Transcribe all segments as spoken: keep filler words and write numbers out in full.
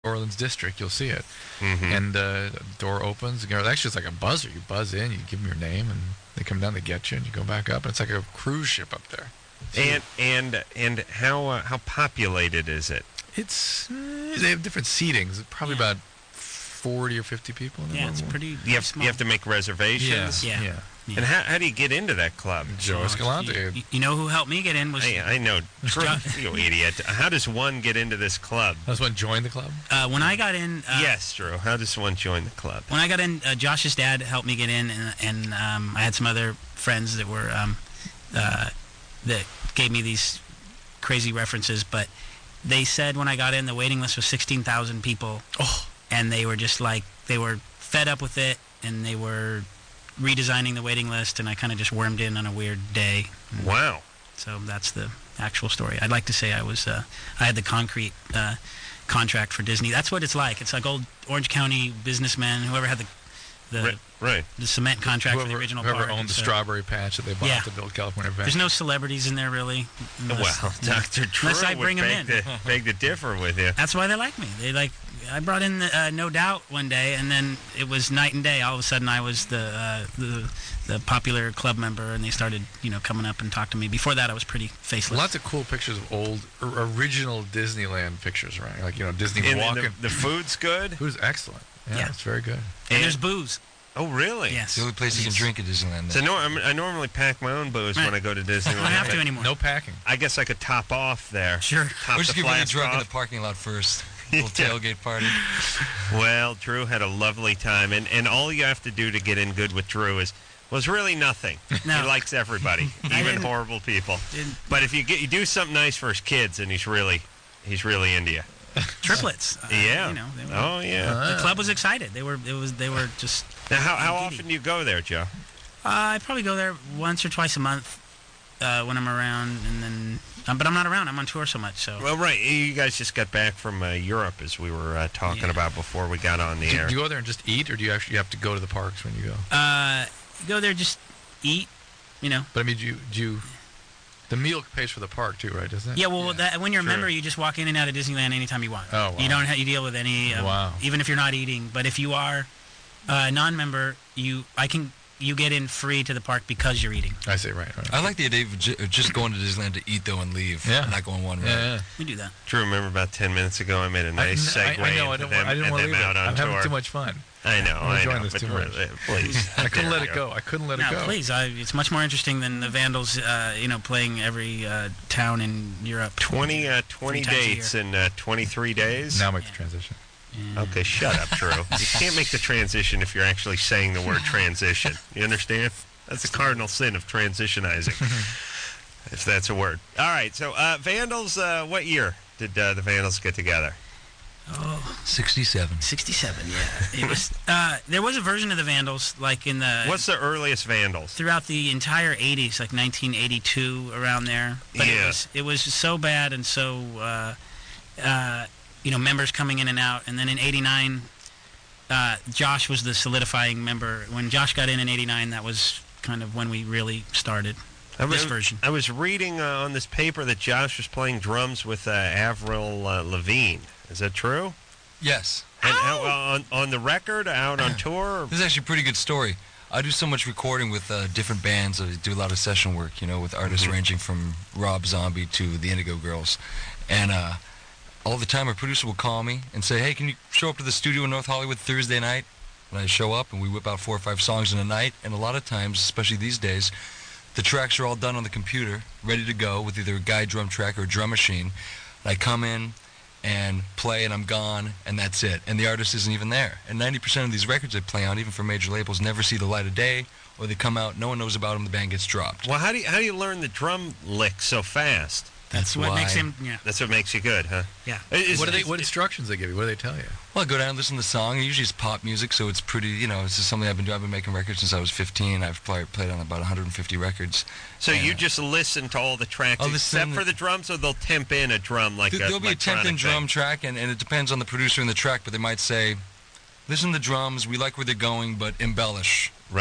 Orleans district, you'll see it. Mm-hmm. And uh, the door opens. You know, actually, it's like a buzzer. You buzz in, you give them your name, and they come down, they get you, and you go back up. And it's like a cruise ship up there. And and and how uh, how populated is it? It's uh, they have different seatings. Probably Yeah. about forty or fifty people. In Yeah, the it's room. pretty, You pretty have small. you have to make reservations. Yeah, Yeah. yeah. Yeah. And how how do you get into that club? Joe Oh, Escalante. You, you know who helped me get in was I, I know, Drew, Jo- you idiot. How does one get into this club? That's when joined the club. uh, when I got in. Uh, yes, Drew. How does one join the club? When I got in, uh, Josh's dad helped me get in, and, and um, I had some other friends that were um, uh, that gave me these crazy references. But they said when I got in, the waiting list was sixteen thousand people. Oh, And they were just like, they were fed up with it, and they were redesigning the waiting list, and I kind of just wormed in on a weird day. Wow. So that's the actual story. I'd like to say I was, uh, I had the concrete uh, contract for Disney. That's what it's like. It's like old Orange County businessmen, whoever had the the, Right. right. the cement contract whoever, for the original whoever park. owned the So strawberry patch that they bought Yeah. to build California Adventure. There's no celebrities in there, really. Unless, Well, Doctor Drew Unless I would bring 'em beg, in. to, beg to differ with you. That's why they like me. They like. I brought in the, uh, No Doubt one day, and then it was night and day. All of a sudden, I was the uh, the the popular club member, and they started, you know, coming up and talk to me. Before that, I was pretty faceless. Lots of cool pictures of old, or original Disneyland pictures, right? Like, you know, Disney And, and walking. the, the food's good? Food's excellent. Yeah, Yeah. it's very good. and, And- there's booze. Oh, really? Yes. The only place you can drink at Disneyland. So no, I'm, I normally pack my own booze Right. when I go to Disneyland. I don't have to but anymore. No packing. I guess I could top off there. Sure. Top Or just the get really flask drunk in off. the parking lot first. Little Yeah. tailgate party. Well, Drew had a lovely time, and, and all you have to do to get in good with Drew is was really nothing. No. He likes everybody, I even didn't- horrible people. Didn't- But if you get you do something nice for his kids, and he's really he's really into you. Triplets. Uh, Yeah. You know, they were, Oh yeah. the club was excited. They were. It was. They were just. Now, how how giddy. often do you go there, Joe? Uh, I probably go there once or twice a month uh, when I'm around, and then. Um, but I'm not around. I'm on tour so much. So. Well, right. You guys just got back from uh, Europe, as we were uh, talking Yeah. about before we got on the Do, air. do you go there and just eat, or do you actually have to go to the parks when you go? Uh, go there, just eat. You know. But I mean, do you, do you, the meal pays for the park too, right? Doesn't it? Yeah. Well, That, when you're a Sure. member, you just walk in and out of Disneyland anytime you want. Oh, wow. You don't. Ha- you deal with any. Um, Wow. Even if you're not eating, but if you are uh, a non-member, you I can you get in free to the park because you're eating. I say right. right. I like the idea of ju- of just going to Disneyland to eat, though, and leave. Yeah. Not going one round. Yeah, yeah. We do that. Drew, remember about ten minutes ago, I made a nice I, segue I, I know. I into don't. them, want- I didn't and want to them leave it. out on I'm tour. having too much fun. I know, I'm I enjoying know. this but too re- much. uh, please. I couldn't There let you it go. I couldn't let it Now, go. please, I, it's much more interesting than the Vandals, uh, you know, playing every uh, town in Europe. twenty, uh, twenty Three times a dates in uh, twenty-three days. Now make the transition. Yeah. Okay, shut up, Drew. You can't make the transition if you're actually saying the word transition. You understand? That's the cardinal sin of transitionizing, if that's a word. All right, so uh, Vandals, uh, what year did uh, the Vandals get together? Oh, sixty-seven. sixty-seven, yeah. It was. Uh, there was a version of the Vandals, like in the What's the earliest Vandals? throughout the entire eighties, like nineteen eighty-two, around there. But Yeah. it was it was so bad and so, uh, uh, you know, members coming in and out. And then in eighty-nine, uh, Josh was the solidifying member. When Josh got in in eighty-nine, that was kind of when we really started I this was- version. I was reading uh, on this paper that Josh was playing drums with uh, Avril uh, Lavigne. Is that true? Yes. And how, uh, on, on the record, out on tour? This is actually a pretty good story. I do so much recording with uh, different bands. I do a lot of session work, you know, with artists Mhm. ranging from Rob Zombie to the Indigo Girls. And uh, all the time, a producer will call me and say, hey, can you show up to the studio in North Hollywood Thursday night? And I show up, and we whip out four or five songs in a night. And a lot of times, especially these days, the tracks are all done on the computer, ready to go with either a guide drum track or a drum machine. And I come in and play, and I'm gone, and that's it. And the artist isn't even there. And ninety percent of these records I play on, even for major labels, never see the light of day, or they come out, no one knows about them, the band gets dropped. Well, how do you, how do you learn the drum lick so fast? That's what why- makes him. Yeah, That's what makes you good, huh? yeah. Is- What do they? is- What instructions they give you? What do they tell you? Well, I go down and listen to the song. Usually it's pop music, so it's pretty, you know, it's just something I've been doing. I've been making records since I was fifteen. I've play, played on about one hundred fifty records. So And, you uh, just listen to all the tracks I'll except listen- for the drums, or they'll temp in a drum like There- a There'll be a temp in electronic drum thing? track, and, and it depends on the producer and the track, but they might say, listen to the drums, we like where they're going, but embellish. Right.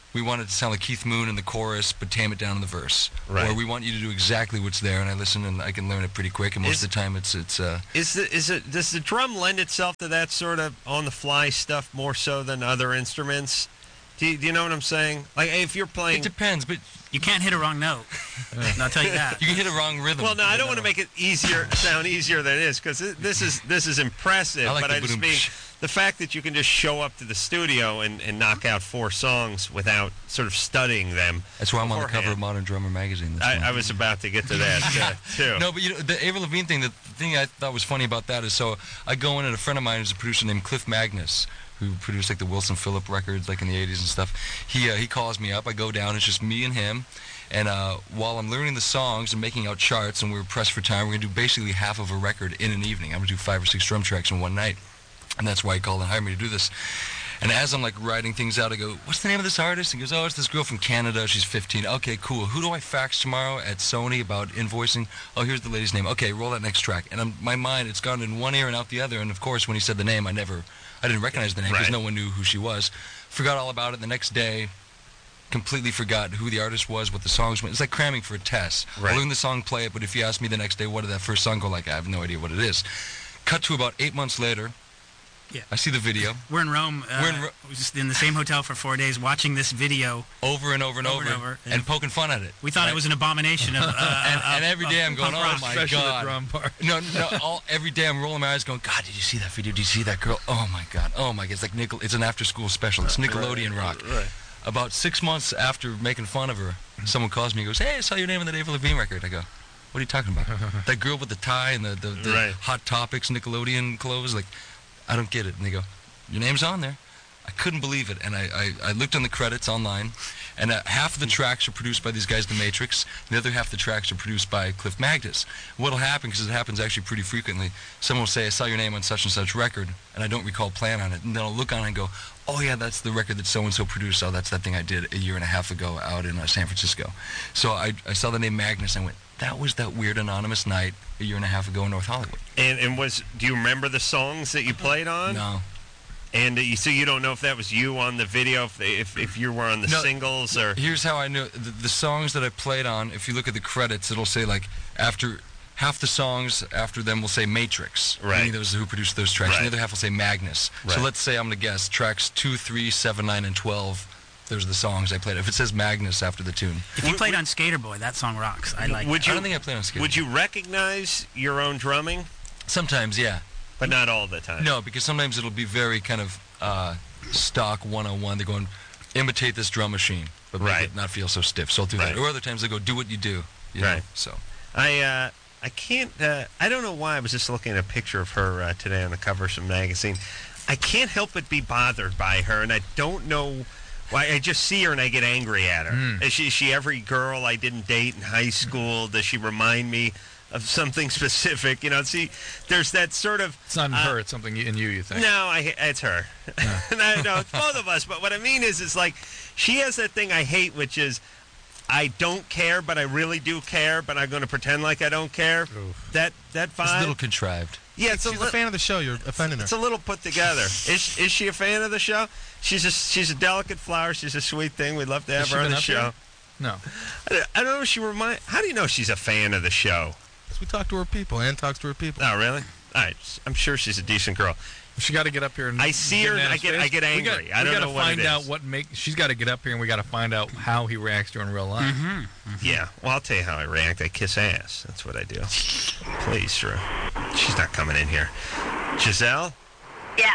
we want it to sound like Keith Moon in the chorus, but tame it down in the verse. Right. Or we want you to do exactly what's there, and I listen and I can learn it pretty quick. And most Is- of the time, it's it's. Uh, Is the, is it does the drum lend itself to that sort of on the fly stuff more so than other instruments? Do you, do you know what I'm saying? Like if you're playing. it depends, but You can't hit a wrong note. I'll tell you that. you can hit a wrong rhythm. Well, no, I you don't want to know. make it easier, sound easier than it is, because this is this is impressive. I like but the I just boom mean psh. the fact that you can just show up to the studio and, and knock out four songs without sort of studying them. That's why I'm on the cover of beforehand. Modern Drummer magazine. That's why. I, I was about to get to that uh, too. No, but you know, the Avril Lavigne thing, the thing I thought was funny about that is, so I go in and a friend of mine is a producer named Cliff Magnus, who produced like the Wilson Phillip records like in the eighties and stuff. He uh, he calls me up, I go down, it's just me and him, and uh, while I'm learning the songs and making out charts and we're pressed for time, we're going to do basically half of a record in an evening. I'm going to do five or six drum tracks in one night, and that's why he called and hired me to do this. And as I'm like writing things out, I go, what's the name of this artist? He goes, oh, it's this girl from Canada. She's fifteen. Okay, cool. Who do I fax tomorrow at Sony about invoicing? Oh, here's the lady's name. Okay, roll that next track. And I'm, my mind, it's gone in one ear and out the other. And of course, when he said the name, I never, I didn't recognize the name because Right. no one knew who she was. Forgot all about it. The next day, completely forgot who the artist was, what the songs went. It's like cramming for a test. Right. I learn the song, play it, but if you ask me the next day, what did that first song go like? I have no idea what it is. Cut to about eight months later. Yeah. I see the video. We're in Rome. Uh, We're in Ro- just in the same hotel for four days, watching this video. over and over and Over over, and over, and and- poking fun at it. We thought right? it was an abomination of. Uh, and, of- and every day I'm going, punk oh rock. my Especially god. the drum part. No, no. All, every day I'm rolling my eyes, going, God, did you see that video? Did you see that girl? Oh my god. Oh my god. It's like Nickel. It's an after-school special. It's Nickelodeon rock. Right. About six months after making fun of her, someone calls me and goes, hey, I saw your name on that Avril Lavigne record. I go, what are you talking about? That girl with the tie and the, the, the Right. Hot Topics Nickelodeon clothes? Like, I don't get it. And they go, your name's on there. I couldn't believe it. And I, I, I looked on the credits online, and uh, half of the tracks are produced by these guys, The Matrix. And the other half of the tracks are produced by Cliff Magnus. What'll happen, because it happens actually pretty frequently, someone will say, I saw your name on such and such record, and I don't recall playing on it. And then I'll look on it and go, oh yeah, that's the record that so-and-so produced. Oh, that's that thing I did a year and a half ago out in uh, San Francisco. So I, I saw the name Magnus, and I went, that was that weird anonymous night a year and a half ago in North Hollywood. And and was do you remember the songs that you played on? No. And uh, you so you don't know if that was you on the video, if they, if, if you were on the No. singles or Here's how I knew the, the songs that I played on. If you look at the credits, it'll say like after half the songs after them will say Matrix. Right. Meaning those who produced those tracks. And Right. the other half will say Magnus. Right. So let's say I'm gonna guess tracks two, three, seven, nine, and twelve. Those are the songs I played. If it says Magnus after the tune, If you played on Skater Boy, that song rocks. I like. Would that. you- I don't think I played on Skid. would you recognize your own drumming? Sometimes, yeah. But not all the time. No, because sometimes it'll be very kind of uh, stock one oh one. They're going, imitate this drum machine, but make Right. it not feel so stiff. So I'll do Right. that. Or other times they go, do what you do. You know? Right. So. I uh, I can't. Uh, I don't know why. I was just looking at a picture of her uh, today on the cover of some magazine. I can't help but be bothered by her, and I don't know why. I just see her and I get angry at her. Mm. Is she is she every girl I didn't date in high school? Does she remind me of something specific? You know, see, there's that sort of. It's not in uh, her. It's something in you. You think? No, I, it's her. no, no, it's both of us. But what I mean is, it's like she has that thing I hate, which is I don't care, but I really do care, but I'm going to pretend like I don't care. Oof. That that It's a vibe. little contrived. yeah, it's a, She's li- a fan of the show. You're offending her. it's a little put together. Is is she a fan of the show? She's a she's a delicate flower. She's a sweet thing. We'd love to have Has she her on been the up show. here? No. I don't, I don't know. If she remind. How do you know she's a fan of the show? We talk to her people. Ann talks to her people. Oh, really? All right. I'm sure she's a decent girl. She got to get up here and I see get her in and I his get- face. I get We got- angry. I don't we gotta know what find it out is. what make. She's got to get up here and we got to find out how he reacts to her in real life. Mhm. Yeah. Well, I'll tell you how I react. I kiss ass. That's what I do. Please, Drew. She's not coming in here. Giselle, Yeah,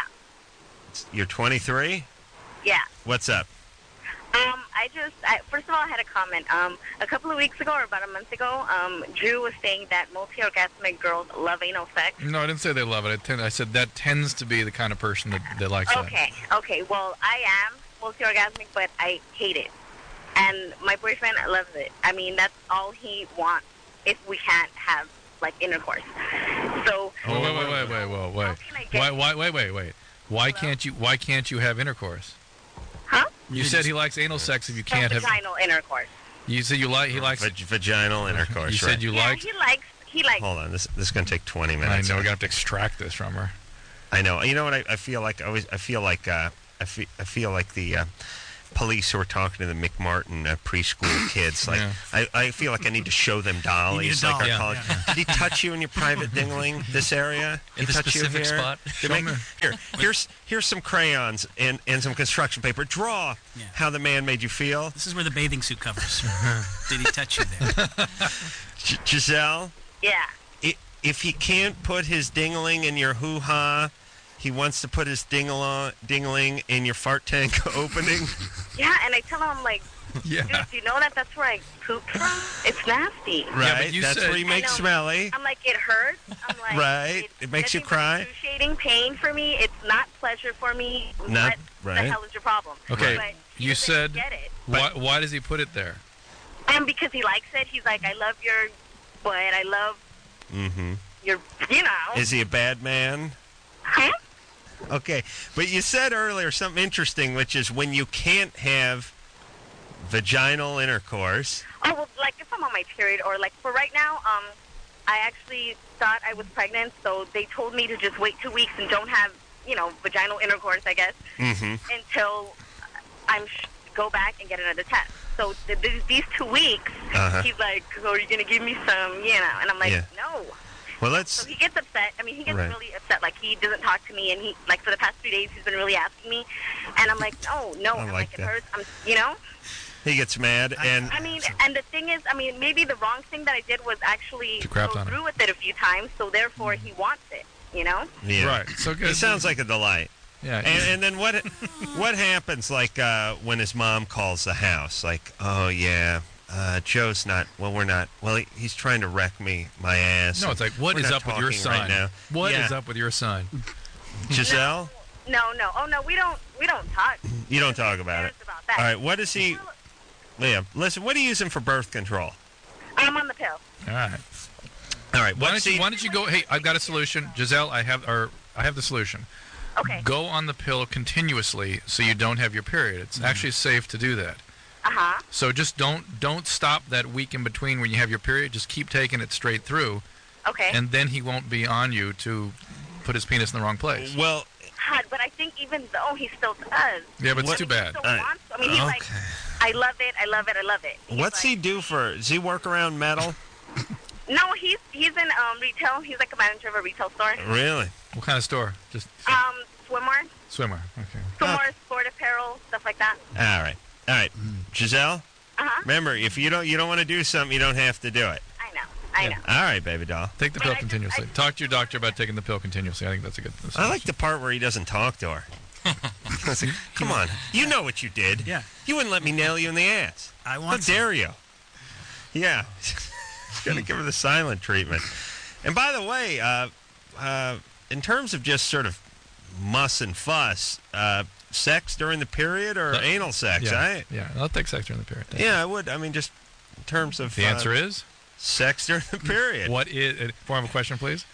you're twenty-three. yeah. What's up? Um, I just, I, first of all, I had a comment. Um, a couple of weeks ago, or about a month ago, um, Drew was saying that multi-orgasmic girls love anal sex. No, I didn't say they love it. I, tend, I said that tends to be the kind of person that, that likes that. Okay, okay. Well, I am multi-orgasmic, but I hate it, and my boyfriend loves it. I mean, that's all he wants if we can't have like intercourse. So, Oh, wait, wait, wait, wait, wait, wait. How can I get- Why, why, wait, wait, wait. Why Hello? can't you? Why can't you have intercourse? huh? You said he likes anal sex if you can't have. Vaginal intercourse. You said you like. He likes. Vag- vaginal intercourse. You right. said you yeah, liked. he likes. He likes. Hold on. This this is gonna take twenty I minutes. know. We're gonna have to extract this from her. I know. You know what? I, I feel like I always. I feel like. Uh, I feel. I feel like the. Uh, police who are talking to the McMartin uh, preschool kids. Like, Yeah. I, I feel like I need to show them dollies. You need a like our doll, college. yeah. Did he touch you in your private dingling? This area? In he the touch specific you here? spot? Did make- here, here's here's some crayons and, and some construction paper. Draw Yeah. how the man made you feel. This is where the bathing suit covers. Did he touch you there? G- Giselle, Yeah. i- if he can't put his dingling in your hoo-ha, he wants to put his dingling dingling in your fart tank opening. Yeah, and I tell him, I'm like, Yeah. dude, do you know that that's where I poop from? It's nasty. Right? you That's said- where you make I know. smelly. I'm like, it hurts. I'm like, Right. It makes you cry. Excruciating pain for me. It's not pleasure for me. Not- what right. the hell is your problem? Okay, But he you doesn't said- get it. Why, why does he put it there? And because he likes it, he's like, I love your butt. I love Mm-hmm. your, you know. Is he a bad man? Huh? Okay, but you said earlier something interesting, which is when you can't have vaginal intercourse. Oh, well, like if I'm on my period or like for right now, um, I actually thought I was pregnant, so they told me to just wait two weeks and don't have, you know, vaginal intercourse, I guess, Mm-hmm. until I'm sh- go back and get another test. So th- th- these two weeks, Uh-huh. he's like, "So are you gonna give me some?" You know, and I'm like, Yeah. "No." Well, So let's. he gets upset. I mean, he gets Right. really upset. Like he doesn't talk to me, and he like for the past three days he's been really asking me, and I'm like, "No, no." I I'm like like, "It that. hurts." I'm, you know. He gets mad, and I mean, and the thing is, I mean, maybe the wrong thing that I did was actually To go crapped on him. through with it a few times, so therefore he wants it, you know? yeah. Right. So good. He sounds like a delight. Yeah. And, and then what? What happens like uh, when his mom calls the house? Like, oh yeah, uh, Joe's not. Well, we're not. Well, he, he's trying to wreck me, my ass. no, it's like, what We're is not up with your talking son? right now. What is Yeah. up with your son? Giselle? No, no. Oh no, we don't we don't talk. You don't talk about it. About that. All right. What is he? Liam, listen. What are you using for birth control? I'm on the pill. All right. All right. Why What's don't you he? Why don't you go? Hey, I've got a solution, Giselle. I have or I have the solution. Okay. Go on the pill continuously so you don't have your period. It's actually safe to do that. Uh huh. So just don't don't stop that week in between when you have your period. Just keep taking it straight through, Okay. and then he won't be on you to put his penis in the wrong place. Well, God, but I think even though he still does. Yeah, but it's What- too bad. He still All right. wants. I mean, he's like, Okay. I love it. I love it. I love it. He's what's like, he do for? Does he work around metal? No, he's he's in um retail. He's like a manager of a retail store. Really? What kind of store? Just Um, swimwear, swimwear. Okay. swimwear, sport apparel, stuff like that. All right. All right. Giselle, Uh huh. remember, if you don't you don't want to do something, you don't have to do it. I know. I Yeah. know. All right, baby doll. Take the But pill I just- continuously. I- Talk to your doctor about taking the pill continuously. I think that's a good. That's I like the part where he doesn't talk to her. It's like, come on, you know what you did. Yeah. You wouldn't let me nail you in the ass. I How want some. dare you? Yeah. Gonna give her the silent treatment. And by the way, uh, uh, in terms of just sort of muss and fuss, uh, sex during the period or Uh, anal sex? Yeah, I, yeah. I'll take sex during the period. yeah, I would. I mean, just in terms of The answer uh, is sex during the period. what is? Uh, form of question, please.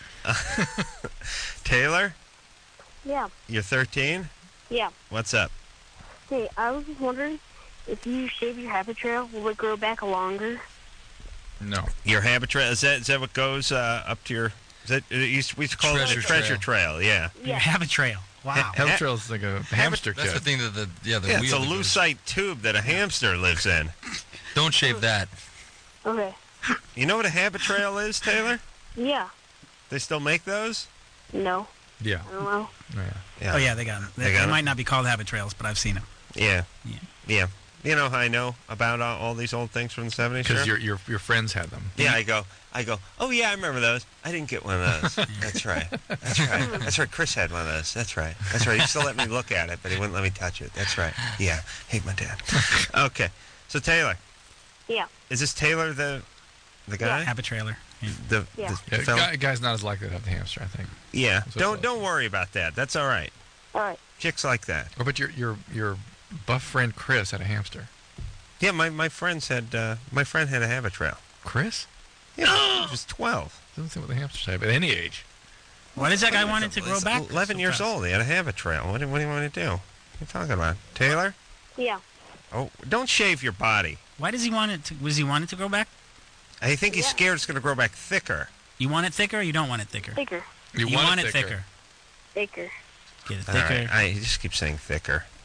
Taylor, Yeah, you're thirteen. yeah. What's up? Hey, I was just wondering if you shave your habit trail, will it grow back longer? No. Your habit trail, is that is that what goes uh, up to your? Is that it used, we used to call it Treasure a treasure trail? Yeah. You Yeah. have a trail. Wow. Hell trail's like a hamster That's the kid. thing that the yeah the Yeah, it's wheel a that goes- lucite tube that a hamster lives in. Don't shave that. Okay. You know what a habit trail is, Taylor? Yeah. They still make those? No. Yeah. I don't know. Yeah. Yeah. Oh yeah, they got them. They, They got they 'em? might not be called habit trails, but I've seen them. Yeah. Yeah. Yeah. You know how I know about all, all these old things from the seventies? Because sure? your your your friends had them. Yeah, I go, I go, oh, yeah, I remember those. I didn't get one of those. That's right. That's right. That's right. Chris had one of those. That's right. That's right. He still let me look at it, but he wouldn't let me touch it. That's right. Yeah. Hate my dad. Okay. So, Taylor. Yeah. Is this Taylor the the guy? Habit trailer. Yeah. The, Yeah. the Yeah, fella? guy, guy's not as likely to have the hamster, I think. Yeah. So Don't close. don't worry about that. That's all right. All right. Chicks like that. Or but your your your buff friend Chris had a hamster. Yeah, my, my friends had uh, my friend had a habit trail. Chris? Yeah, he was twelve. Doesn't seem what the hamsters have at any age. Why does that guy want it to grow He's back? Eleven so years fast? old. He had a habit trail. What do, what do you want to do? What are you talking about, Taylor? Yeah. Oh, don't shave your body. Why does he want it to? Was he want it to grow back? I think he's Yeah. scared it's going to grow back thicker. You want it thicker, or you don't want it thicker? Thicker. You, You want, want it it thicker. Thicker. Get it All thicker. right. I he just keeps saying thicker.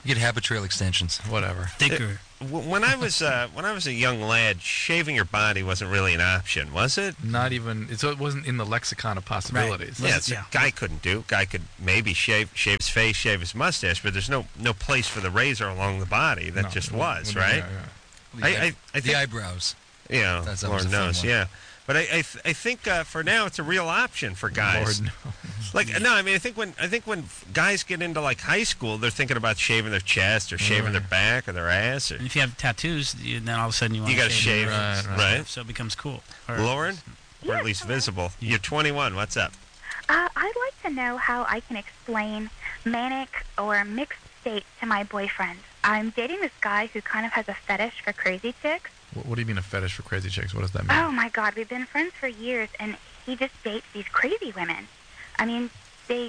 You get habit trail extensions. Whatever. Thicker. W- When I was uh, when I was a young lad, shaving your body wasn't really an option, was it? Not even. It, so it wasn't in the lexicon of possibilities. Right. Yeah, it's Yeah. a guy couldn't do. Guy could maybe shave shave his face, shave his mustache, but there's no no place for the razor along the body. That No, just it wouldn't- was, wouldn't- right? yeah, yeah. The, I- I- I the think- eyebrows. You know, That's always Lord a fun knows, one. yeah. But I I, th- I think uh, for now it's a real option for guys. Lord, no. Like no, I mean I think when I think when guys get into like high school, they're thinking about shaving their chest or shaving their back or their ass. Or And if you have tattoos, you, then all of a sudden you want you got to shave, your Right, arms, right? So it becomes cool. Or- Lauren, or Yeah, at least hello. visible. You're twenty-one. What's up? Uh, I'd like to know how I can explain manic or mixed states to my boyfriend. I'm dating this guy who kind of has a fetish for crazy chicks. What, what do you mean a fetish for crazy chicks? What does that mean? Oh my God, we've been friends for years, and he just dates these crazy women. I mean, they,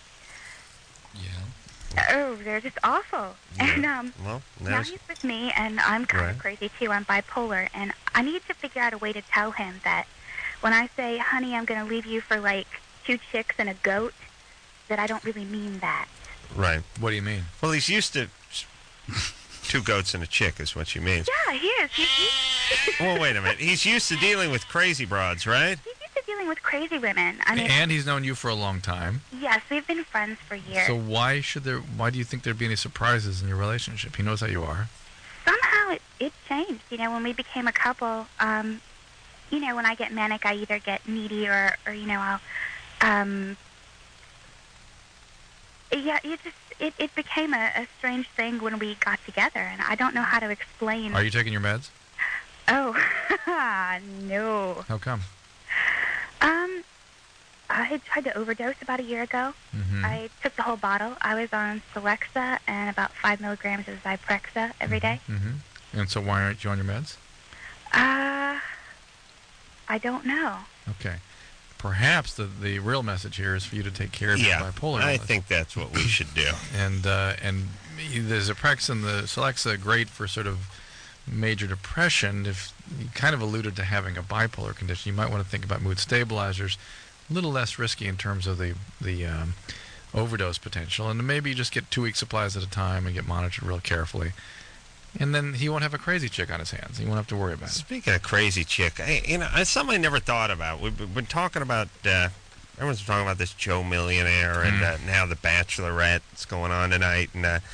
Yeah. oh, they're just awful. Yeah. And um, Well, now now he's with me, and I'm kind Right. of crazy too. I'm bipolar, and I need to figure out a way to tell him that when I say, honey, I'm going to leave you for like two chicks and a goat, that I don't really mean that. right. What do you mean? Well, he's used to two goats and a chick, is what you mean. Yeah, he is. He's, he's, Well, wait a minute. He's used to dealing with crazy broads, right? he's used to dealing with crazy women. I mean, And he's known you for a long time. yes, we've been friends for years. So why should there? Why do you think there'd be any surprises in your relationship? He knows how you are. Somehow it, it changed. You know, when we became a couple, um, you know, when I get manic, I either get needy or, or you know, I'll, um, yeah, it just, it, it became a, a strange thing when we got together, and I don't know how to explain. Are you taking your meds? Oh, no. How come? Um, I had tried to overdose about a year ago. Mm-hmm. I took the whole bottle. I was on Celexa and about five milligrams of Zyprexa every day. Mm-hmm. And so why aren't you on your meds? Uh, I don't know. Okay. Perhaps the the real message here is for you to take care of Yeah. your bipolar I illness. think that's what we should do. And uh, and the Zyprexa and the Celexa great for sort of major depression. If you kind of alluded to having a bipolar condition, you might want to think about mood stabilizers. A little less risky in terms of the the um, overdose potential, and maybe you just get two week supplies at a time and get monitored real carefully. And then he won't have a crazy chick on his hands. He won't have to worry about it. Speaking of crazy chick, I, you know, it's something I never thought about. We've been been talking about, uh, everyone's talking about this Joe Millionaire and uh, now the Bachelorette that's going on tonight. And uh,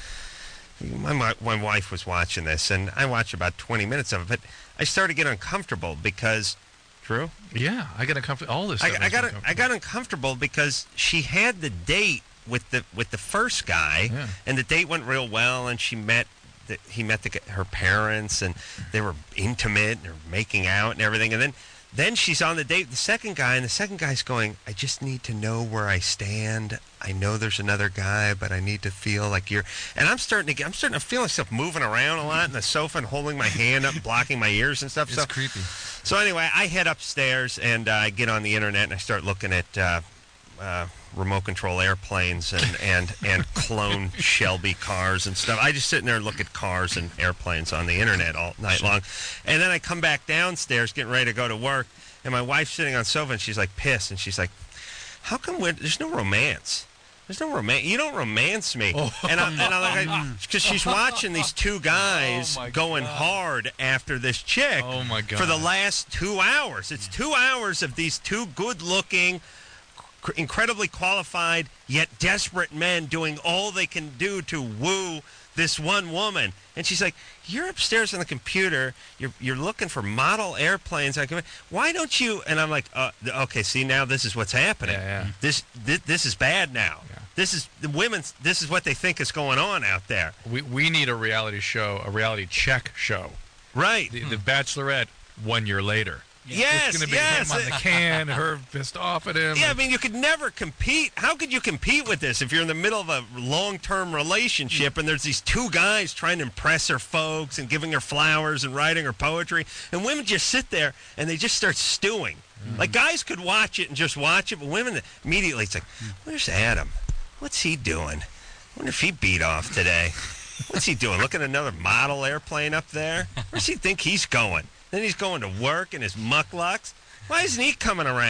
my my my wife was watching this, and I watched about twenty minutes of it. But I started to get uncomfortable because, Drew, Yeah, I got uncomfortable. All this. I, stuff I makes got me I uncomfortable. got uncomfortable because she had the date with the with the first guy, Yeah. and the date went real well, and she met. The, he met the, her parents, and they were intimate, and they were making out and everything. And then, then she's on the date with the second guy, and the second guy's going, I just need to know where I stand. I know there's another guy, but I need to feel like you're. And I'm starting to get, I'm starting to feel myself moving around a lot in the sofa and holding my hand up, blocking my ears and stuff. It's so, creepy. so anyway, I head upstairs and uh, I get on the internet and I start looking at uh, uh, remote control airplanes and, and, and clone Shelby cars and stuff. I just sit in there and look at cars and airplanes on the internet all night long. And then I come back downstairs getting ready to go to work, and my wife's sitting on the sofa and she's like pissed, and she's like, how come we're, there's no romance? There's no romance. You don't romance me. Oh. And I'm, and I'm like, because she's watching these two guys Oh, my going God. hard after this chick Oh, my God. for the last two hours. It's two hours of these two good-looking, cr- incredibly qualified, yet desperate men doing all they can do to woo this one woman. And she's like, you're upstairs on the computer. You're you're looking for model airplanes. I come, why don't you? And I'm like, uh, okay, see, now this is what's happening. Yeah, yeah. This, this this is bad now. Yeah. This is the women's. This is what they think is going on out there. We we need a reality show, a reality check show. Right. The, the Bachelorette one year later. Yes. It's going to be yes. him on the can, her pissed off at him. Yeah, I mean, you could never compete. How could you compete with this if you're in the middle of a long-term relationship and there's these two guys trying to impress her folks and giving her flowers and writing her poetry, and women just sit there and they just start stewing. Like, guys could watch it and just watch it, but women immediately, it's like, where's Adam? What's he doing? I wonder if he beat off today. What's he doing? Looking at another model airplane up there? Where's he think he's going? Then he's going to work in his mucklucks. Why isn't he coming around?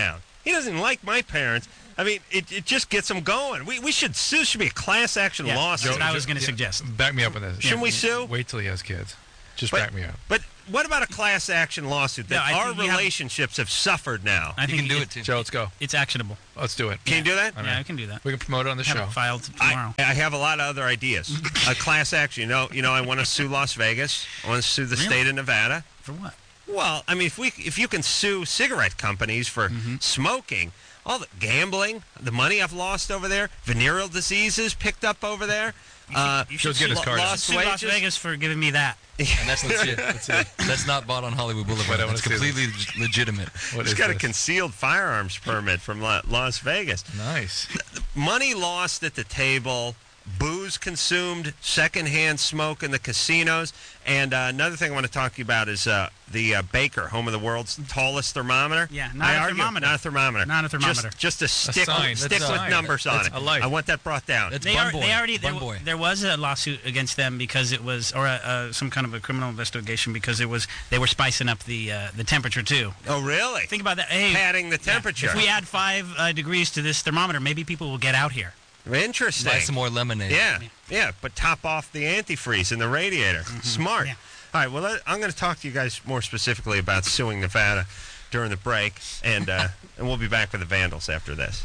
He doesn't like my parents. I mean, it, it just gets them going. We we should sue. Should be a class action Yeah, lawsuit. that's what I was going to suggest. Back me up on this. Shouldn't we sue? Wait till he has kids. Just But- back me up. But what about a class action lawsuit that No, I our think you have- relationships have suffered now? I You think can do it, too. Joe, let's go. It's actionable. Let's do it. Can you do that? All Yeah, right. I can do that. We can promote it on the Have show. it filed tomorrow. I, I have a lot of other ideas. A class action. You know, you know, I want to sue Las Vegas. I want to sue the Really? state of Nevada. For what? Well, I mean, if we if you can sue cigarette companies for Mm-hmm. smoking, all the gambling, the money I've lost over there, venereal diseases picked up over there. Uh, You Joe's getting his lo- card out. lost Sue Las wages. Vegas for giving me that. And that's legit. That's, it. That's not bought on Hollywood Boulevard. Wait, I wanna That's see this. completely leg- legitimate. What He's is got a this? concealed firearms permit from La- Las Vegas. Nice. Money lost at the table, booze consumed, secondhand smoke in the casinos, and uh, another thing I want to talk to you about is uh, the uh, Baker, home of the world's tallest thermometer. Yeah, not I a argue- thermometer. Not a thermometer. Not a thermometer. Just, just a stick, sign. stick That's a with sign. numbers on That's it. a light. I want that brought down. That's They, Bun are, Boy. they already there, Bun w- Boy. there was a lawsuit against them because it was, or a, uh, some kind of a criminal investigation because it was they were spicing up the uh, the temperature too. Oh, really? Think about that. Hey, Padding the yeah, temperature. if we add five uh, degrees to this thermometer, maybe people will get out here. Interesting. Buy some more lemonade. Yeah, yeah, but top off the antifreeze in the radiator. Smart. Yeah. All right, well, let- I'm going to talk to you guys more specifically about suing Nevada during the break, and uh, and we'll be back with the Vandals after this.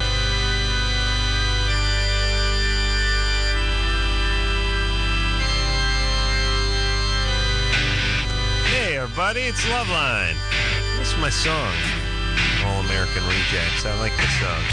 Hey, everybody, it's Loveline. This is my song, All American Rejects. I like this song.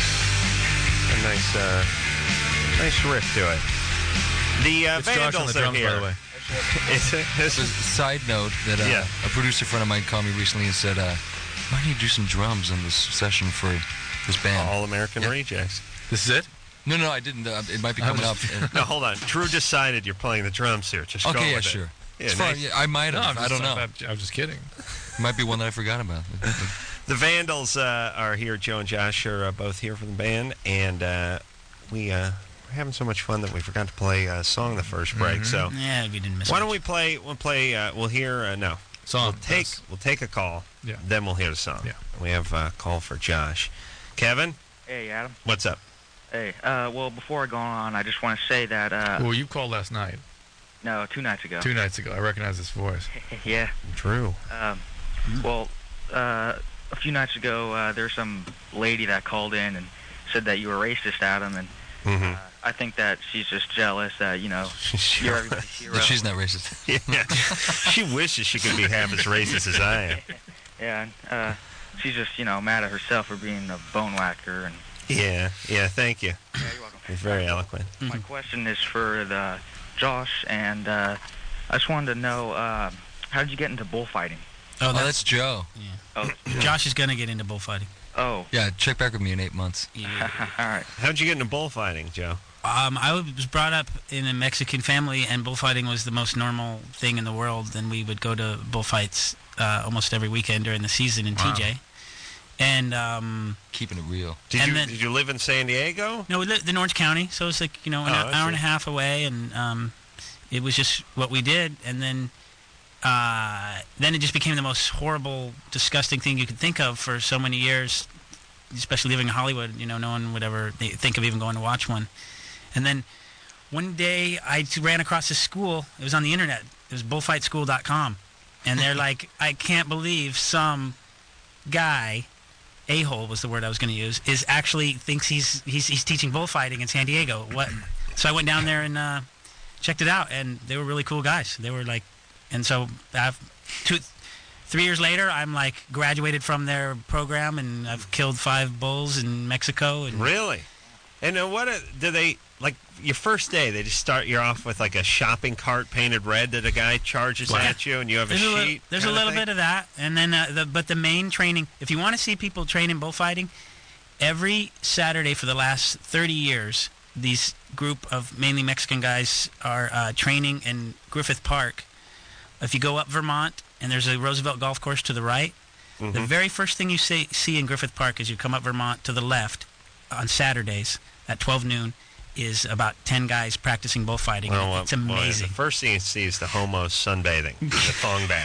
A nice, uh, nice riff to it. The uh, It's Josh on Vandals the are drums, here. by the way. It's a, this Just is, a side note that uh, Yeah. a producer friend of mine called me recently and said, uh, why don't you do some drums in this session for this band? All American Yeah. Rejects. This is it? No, no, I didn't. Uh, it might be I coming up. was- No, hold on. Drew decided you're playing the drums here. Just go okay, yeah, with it. sure. Yeah, it's fine. nice. Yeah, I might No, have. I'm I don't just, know. I'm, I'm just kidding. It might be one that I forgot about. The Vandals uh, are here. Joe and Josh are uh, both here from the band, and uh, we uh, we're having so much fun that we forgot to play a song the first break. So Yeah, we didn't miss. why much. don't we play? We'll play. Uh, we'll hear. Uh, no, Song. We'll take. Yes. We'll take a call. Yeah. Then we'll hear the song. Yeah. We have a call for Josh. Kevin, Hey, Adam. what's up? Hey, uh, well, before I go on, I just want to say that, uh, Well, you called last night, no, two nights ago. two nights ago. I recognize this voice. yeah. Drew. Um, well, uh, a few nights ago, uh, there's some lady that called in and said that you were racist, Adam, and Mm-hmm. uh, I think that she's just jealous that, you know, you're everybody's hero. But she's not racist. Yeah. She wishes she could be half as racist as I am. Yeah, and, uh, she's just, you know, mad at herself for being a bone whacker. And Yeah. Yeah. Thank you. yeah, you're welcome. You're very eloquent. My question is for the Josh, and uh, I just wanted to know, uh, how did you get into bullfighting? Oh, Oh, that's, that's Joe. Oh, Josh is gonna get into bullfighting. oh, Yeah, check back with me in eight months. Yeah. all right. How'd you get into bullfighting, Joe? Um, I was brought up in a Mexican family, and bullfighting was the most normal thing in the world. And we would go to bullfights uh, almost every weekend during the season in Wow. T J. And um, Keeping it real. Did And you then- did you live in San Diego? no, we lived in Orange County, so it's like you know an Oh, hour I and a see. half away, and um, it was just what we did. And then uh, then it just became the most horrible, disgusting thing you could think of for so many years, especially living in Hollywood. You know, no one would ever th- think of even going to watch one. And then one day I t- ran across this school. It was on the internet. It was bullfight school dot com. And they're like, I can't believe some guy, a-hole was the word I was going to use, is actually thinks he's, he's he's teaching bullfighting in San Diego. What? So I went down there and uh, checked it out, and they were really cool guys. They were like, and so I've, two, three years later, I'm like graduated from their program, and I've killed five bulls in Mexico. And Really? And uh, what uh, do they like? Your first day, they just start you off with like a shopping cart painted red that a guy charges Wow. at you, and you have a There's a, little, sheet. there's a kinda little thing? bit of that, and then uh, the but the main training. If you want to see people train in bullfighting, every Saturday for the last thirty years, these group of mainly Mexican guys are uh, training in Griffith Park. If you go up Vermont, and there's a Roosevelt golf course to the right, Mm-hmm. the very first thing you see, see in Griffith Park is you come up Vermont to the left on Saturdays at twelve noon. Is about ten guys practicing bullfighting. Well, It's uh, boy, amazing. the first thing you see is the homos sunbathing, the thongbacks.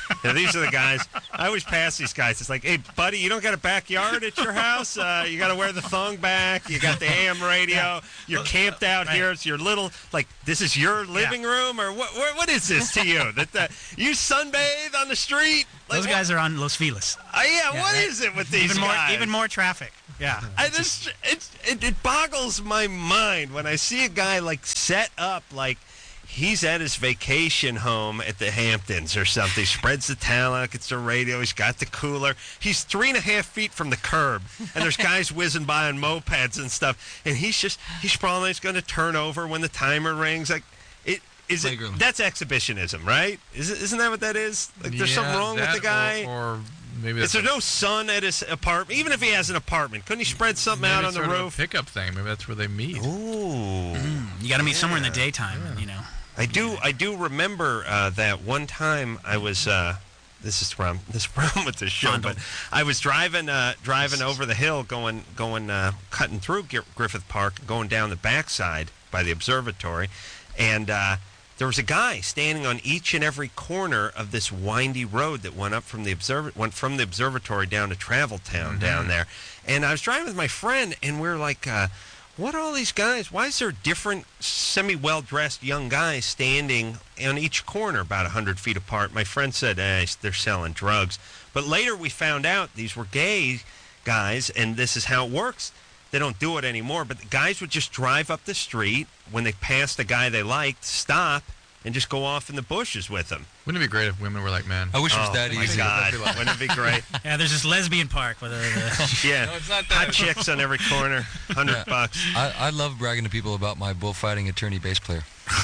Now, these are the guys. I always pass these guys. It's like, hey, buddy, you don't got a backyard at your house? Uh, you got to wear the thong back. You got the A M radio. You're camped out here. It's your little, like, this is your living room? Or what What, what is this to you? That uh, you sunbathe on the street? Like, Those guys are on Los Feliz. Uh, yeah, Yeah, what right. is it with these Even more, guys? even more traffic. Yeah. I just it, it it boggles my mind when I see a guy like set up like he's at his vacation home at the Hamptons or something. He spreads the towel out, gets the radio, he's got the cooler. He's three and a half feet from the curb, and there's guys whizzing by on mopeds and stuff. And he's just he's probably going to turn over when the timer rings. Like it is it that's exhibitionism, right? Is it, isn't that what that is? Like there's something Yeah, wrong with that the guy. Or, or maybe Is that's there no sun at his apartment? Even if he has an apartment, couldn't he spread something maybe out on it's the sort of a roof? pickup thing. Maybe that's where they meet. Ooh. You got to meet somewhere in the daytime, you know. I do. I do remember uh, that one time I was. Uh, this is from this problem with this show, Fondle. but I was driving uh, driving over the hill, going going uh, cutting through Gr- Griffith Park, going down the backside by the observatory, and uh, there was a guy standing on each and every corner of this windy road that went up from the observ- went from the observatory down to Travel Town Mm-hmm. down there, and I was driving with my friend, and we we're like. Uh, What are all these guys? Why is there different, semi-well-dressed young guys standing on each corner about one hundred feet apart? My friend said, eh, they're selling drugs. But later we found out these were gay guys, and this is how it works. They don't do it anymore, but the guys would just drive up the street when they passed a guy they liked, stop, and just go off in the bushes with them. Wouldn't it be great if women were like men? I wish it was Oh, that my easy. God. Wouldn't it be great? Yeah, there's this lesbian park with the, Yeah. No, it's not Hot that. chicks on every corner, one hundred Yeah. bucks. I, I love bragging to people about my bullfighting attorney bass player.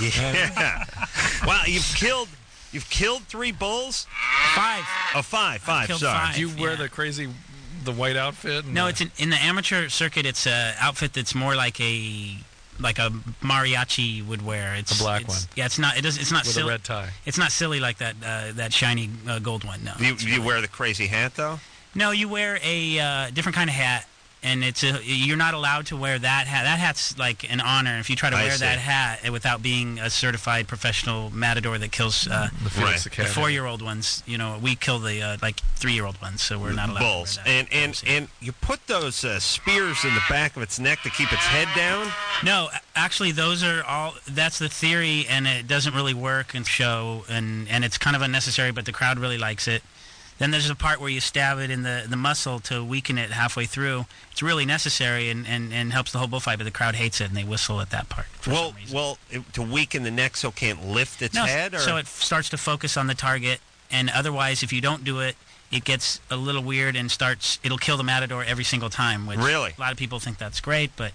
Yeah. Wow, you've killed you've killed three bulls? five. Oh, five, five, killed sorry. five. Do you wear Yeah. the crazy, the white outfit? and No, the- it's in, in the amateur circuit. It's a outfit that's more like a like a mariachi would wear. It's A black it's- one. Yeah, it's not. It does. It's not with silly. a red tie. It's not silly like that. Uh, that shiny uh, gold one. No. Do you, It's do you really- wear the crazy hat, though? No, you wear a uh, different kind of hat, and it's a, you're not allowed to wear that hat. That hat's like an honor. If you try to I wear see. that hat without being a certified professional matador that kills uh, The Felix Right. the Academy. four-year-old ones, you know, we kill the uh, like three-year-old ones, so we're not allowed Bulls. to wear that. And and, Bulls, yeah. and you put those uh, spears in the back of its neck to keep its head down? No, a- actually, those are all. That's the theory, and it doesn't really work in show, and and it's kind of unnecessary, but the crowd really likes it. Then there's a part where you stab it in the, the muscle to weaken it halfway through. It's really necessary and, and, and helps the whole bullfight, but the crowd hates it, and they whistle at that part. For Well, some reason. well, it, to weaken the neck so it can't lift its no, head? Or? so it f- starts to focus on the target, and otherwise, if you don't do it, it gets a little weird and starts. It'll kill the matador every single time. Which Really? a lot of people think that's great, but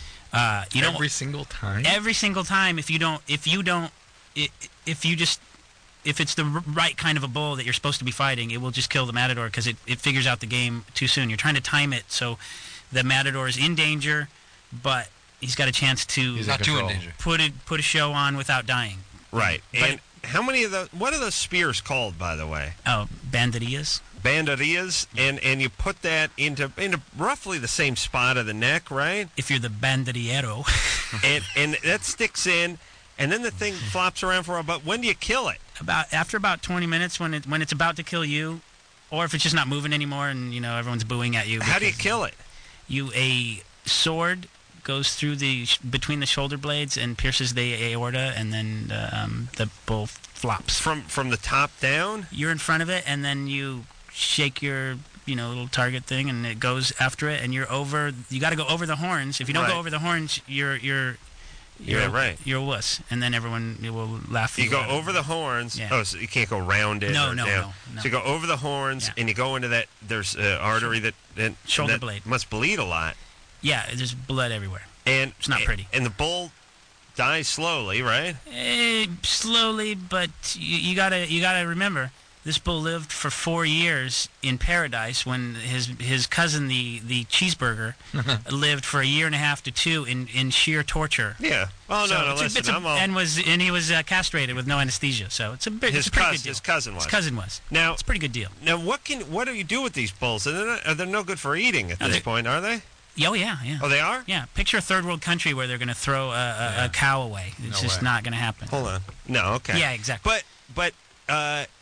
uh, you don't Every single time? every single time if you don't if you don't i- if you just if it's the r- right kind of a bull that you're supposed to be fighting, it will just kill the matador because it, it figures out the game too soon. You're trying to time it so the matador is in danger, but he's got a chance to He's Not too in control. danger. put it put a show on without dying. Right. But- And how many of those, what are those spears called, by the way? Oh, banderillas. Banderillas? And and you put that into into roughly the same spot of the neck, right? If you're the banderillero, and and that sticks in, and then the thing flops around for a while. But when do you kill it? about after about twenty minutes when it when it's about to kill you, or if it's just not moving anymore and you know everyone's booing at you. How do you because kill it? You a sword goes through the sh- between the shoulder blades and pierces the aorta, and then um, the bull flops From from the top down? You're in front of it, and then you shake your you know little target thing, and it goes after it, and you're over. You got to go over the horns. If you don't Right. go over the horns, you're you're you're Yeah, right. You're a wuss, and then everyone will laugh. You go out. over the horns. Yeah. Oh, so you can't go round it. No, or no, down. no, no. So you go over the horns, Yeah. and you go into that. There's an artery that, that Shoulder that blade. must bleed a lot. Yeah, there's blood everywhere. And It's not pretty. And the bull dies slowly, right? Eh, slowly, but you, you gotta you gotta remember this bull lived for four years in paradise when his his cousin the the cheeseburger lived for a year and a half to two in, in sheer torture. Yeah. Oh So no, no. it's a- Listen, it's a- I'm all. and was and he was uh, castrated with no anesthesia, so it's a big his it's a pretty cousin, good deal. his cousin was. His cousin was. Now, It's a pretty good deal. now, what can what do you do with these bulls? Are they not, are they no good for eating at No, this they- point? Are they? Oh yeah, yeah. Oh, they are. Yeah, picture a third world country where they're going to throw a, a, a cow away. It's No just way. not going to happen. Hold on. No. Okay. Yeah, exactly. But but uh,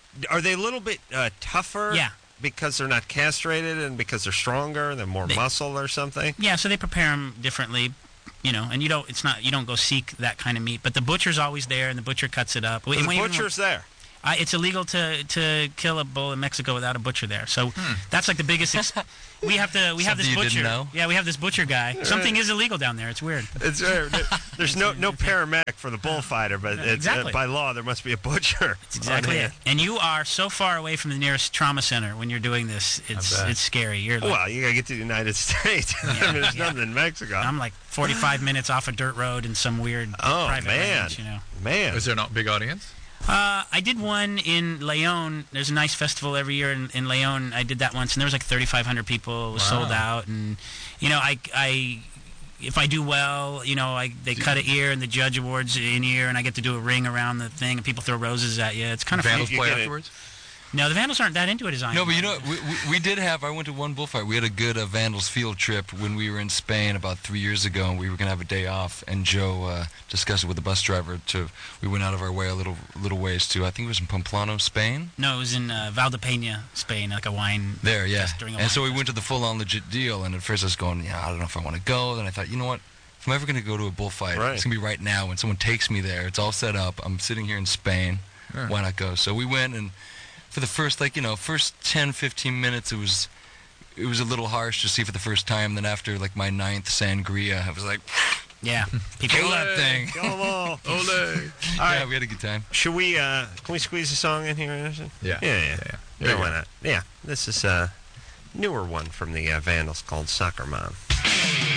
are they a little bit uh, tougher? Yeah. Because they're not castrated and because they're stronger, they're more They- muscle or something. Yeah, so they prepare them differently, you know, and you don't. It's not. You don't go seek that kind of meat, but the butcher's always there, and the butcher cuts it up. So the Even when- butcher's there. Uh, it's illegal to, to kill a bull in Mexico without a butcher there. So that's like the biggest. Ex- we have to. We have this Something you butcher. didn't know? Yeah, we have this butcher guy. Something is illegal down there. It's weird. It's uh, there's no no paramedic for the bullfighter, but it's, Exactly. uh, by law there must be a butcher. That's exactly on it. hand. And you are so far away from the nearest trauma center when you're doing this. It's bet. it's scary. You're like, Well, you gotta get to the United States. I mean, there's yeah. nothing in Mexico. I'm like forty-five minutes off a dirt road in some weird oh private man, range, you know. man. Is there not big audience? Uh, I did one in Leon. There's a nice festival every year in, in Leon. I did that once, and there was like thirty-five hundred people. It was Wow. sold out, and you know, I, I, if I do well, you know, I they cut an ear, and the judge awards an ear, and I get to do a ring around the thing, and people throw roses at you. It's kind of fun. Vandals you play get it. afterwards? No, the Vandals aren't that into it as I am. No, but you know, we, we, we did have, I went to one bullfight. We had a good uh, Vandals field trip when we were in Spain about three years ago, and we were going to have a day off, and Joe uh, discussed it with the bus driver. To We went out of our way a little little ways to, I think it was in Pamplona, Spain? No, it was in uh, Valdepeña, Spain, like a wine. There, yeah. Just during a And so wine we went to the full-on legit deal, and at first I was going, yeah, I don't know if I want to go. Then I thought, you know what? If I'm ever going to go to a bullfight, Right. it's going to be right now when someone takes me there. It's all set up. I'm sitting here in Spain. Yeah. Why not go? So we went, and for the first, like, you know, first ten, fifteen minutes, it was it was a little harsh to see for the first time. Then after, like, my ninth sangria, I was like, Yeah, people. kill that thing. Kill 'em all. Ole! All Yeah, right. we had a good time. Should we? Uh, can we squeeze a song in here, Anderson? Yeah. Yeah, yeah. yeah. yeah. There you why go. not? Yeah. This is a newer one from the uh, Vandals called Soccer Mom.